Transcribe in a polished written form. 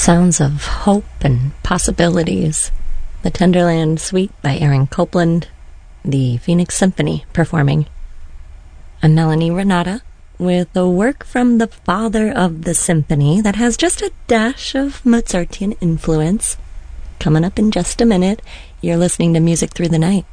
Sounds of hope and possibilities. The Tenderland Suite by Aaron Copland, the Phoenix Symphony performing. I'm Melanie Renata with a work from the father of the symphony that has just a dash of Mozartian influence. Coming up in just a minute, you're listening to Music Through the Night.